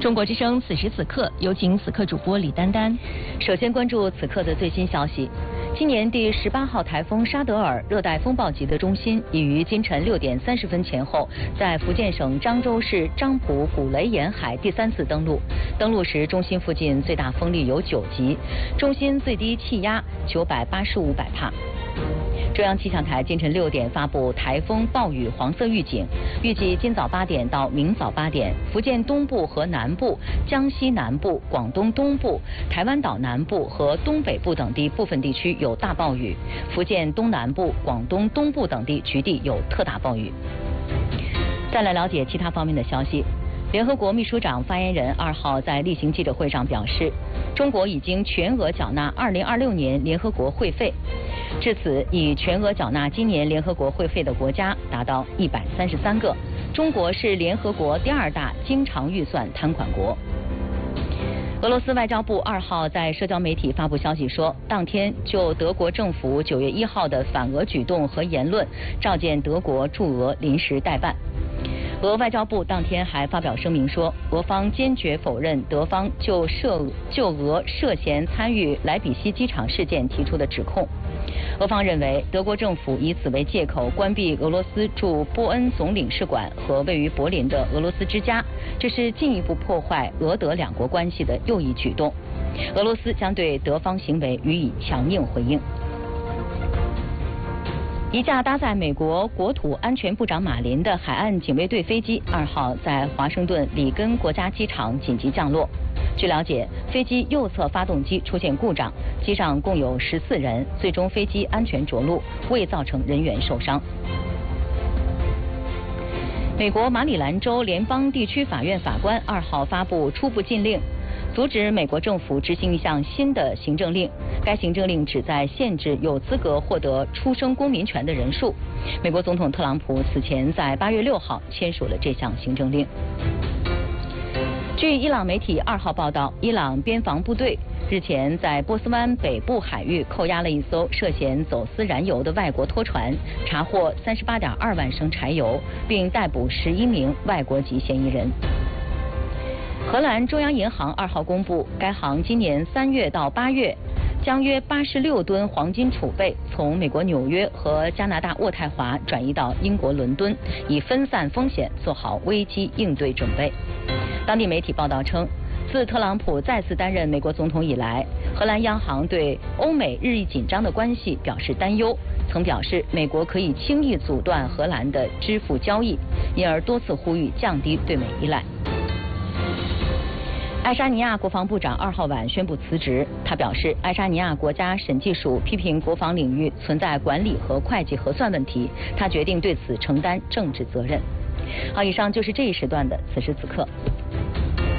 中国之声此时此刻，有请此刻主播李丹丹。 首先关注此刻的最新消息。今年第18号台风沙德尔热带风暴级的中心已于今晨6点30分前后，在福建省漳州市漳浦古雷沿海第3次登陆。登陆时，中心附近最大风力有9级，中心最低气压985百帕。中央气象台今晨6点发布台风暴雨黄色预警，预计今早8点到明早8点，福建东部和南部、江西南部、广东东部、台湾岛南部和东北部等地部分地区有大暴雨，福建东南部、广东东部等地局地有特大暴雨。再来了解其他方面的消息。联合国秘书长发言人2号在例行记者会上表示，中国已经全额缴纳2026年联合国会费，至此已全额缴纳今年联合国会费的国家达到133个，中国是联合国第2大经常预算摊款国。俄罗斯外交部2号在社交媒体发布消息说，当天就德国政府9月1号的反俄举动和言论召见德国驻俄临时代办。俄外交部当天还发表声明说，俄方坚决否认德方就俄涉嫌参与莱比锡机场事件提出的指控。俄方认为，德国政府以此为借口关闭俄罗斯驻波恩总领事馆和位于柏林的俄罗斯之家，这是进一步破坏俄德两国关系的又一举动。俄罗斯将对德方行为予以强硬回应。一架搭载美国国土安全部长马林的海岸警卫队飞机2号在华盛顿里根国家机场紧急降落。据了解，飞机右侧发动机出现故障，机上共有14人，最终飞机安全着陆，未造成人员受伤。美国马里兰州联邦地区法院法官2号发布初步禁令，阻止美国政府执行一项新的行政令。该行政令旨在限制有资格获得出生公民权的人数。美国总统特朗普此前在8月6号签署了这项行政令。据伊朗媒体2号报道，伊朗边防部队日前在波斯湾北部海域扣押了一艘涉嫌走私燃油的外国拖船，查获38.2万升柴油，并逮捕11名外国籍嫌疑人。荷兰中央银行2号公布，该行今年3月到8月将约86吨黄金储备从美国纽约和加拿大渥太华转移到英国伦敦，以分散风险，做好危机应对准备。当地媒体报道称，自特朗普再次担任美国总统以来，荷兰央行对欧美日益紧张的关系表示担忧，曾表示美国可以轻易阻断荷兰的支付交易，因而多次呼吁降低对美依赖。爱沙尼亚国防部长2号晚宣布辞职。他表示，爱沙尼亚国家审计署批评国防领域存在管理和会计核算问题，他决定对此承担政治责任。好，以上就是这一时段的此时此刻。